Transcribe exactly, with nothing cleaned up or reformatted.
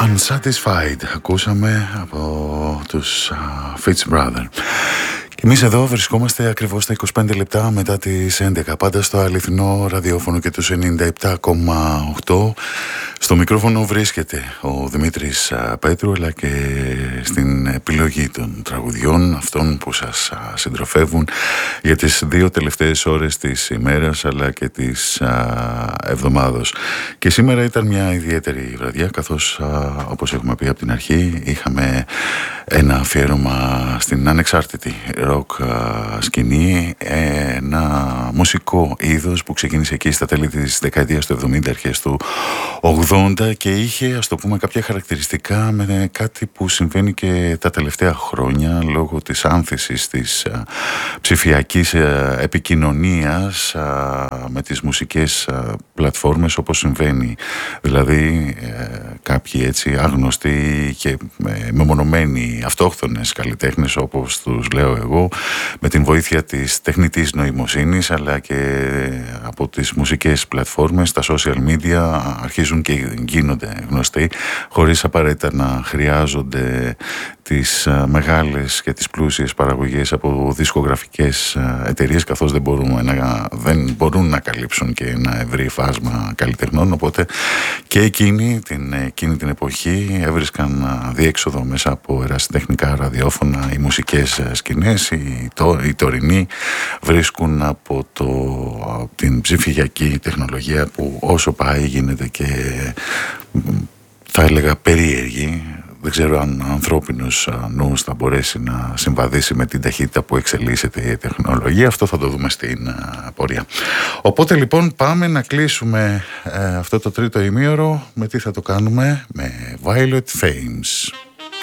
Unsatisfied ακούσαμε από τους uh, Fitz Brother. Και εμείς εδώ βρισκόμαστε ακριβώς τα είκοσι πέντε λεπτά μετά τις έντεκα, πάντα στο αληθινό ραδιόφωνο και τους ενενήντα επτά κόμμα οκτώ. Στο μικρόφωνο βρίσκεται ο Δημήτρης Πέτρου, αλλά και στην επιλογή των τραγουδιών αυτών που σας συντροφεύουν για τις δύο τελευταίες ώρες της ημέρας αλλά και της εβδομάδος. Και σήμερα ήταν μια ιδιαίτερη βραδιά, καθώς όπως έχουμε πει από την αρχή είχαμε ένα αφιέρωμα στην ανεξάρτητη ροκ σκηνή, ένα μουσικό είδος που ξεκίνησε εκεί στα τέλη της δεκαετίας του εβδομήντα, αρχές του ογδόντα, και είχε, ας το πούμε, κάποια χαρακτηριστικά με κάτι που συμβαίνει και τα τελευταία χρόνια λόγω της άνθησης της α, ψηφιακής α, επικοινωνίας α, με τις μουσικές α, πλατφόρμες, όπως συμβαίνει δηλαδή ε, κάποιοι έτσι άγνωστοι και ε, μεμονωμένοι αυτόχθονες καλλιτέχνες, όπως τους λέω εγώ, με την βοήθεια της τεχνητής νοημοσύνης αλλά και από τις μουσικές πλατφόρμες, τα social media, αρχίζουν και γίνονται γνωστοί χωρίς απαραίτητα να χρειάζονται τις μεγάλες και τις πλούσιες παραγωγές από δισκογραφικές εταιρείες, καθώς δεν μπορούν να, δεν μπορούν να καλύψουν και ένα ευρύ φάσμα καλλιτεχνών. Οπότε και εκείνη την, εκείνη την εποχή έβρισκαν διέξοδο μέσα από ερασιτεχνικά ραδιόφωνα οι μουσικές σκηνές. Οι, το, οι τωρινοί βρίσκουν από, το, από την ψηφιακή τεχνολογία που όσο πάει γίνεται και θα έλεγα περίεργη. Δεν ξέρω αν ο ανθρώπινος νους θα μπορέσει να συμβαδίσει με την ταχύτητα που εξελίσσεται η τεχνολογία. Αυτό θα το δούμε στην πορεία. Οπότε λοιπόν πάμε να κλείσουμε ε, αυτό το τρίτο ημίωρο. Με τι θα το κάνουμε? Με Violet Flames.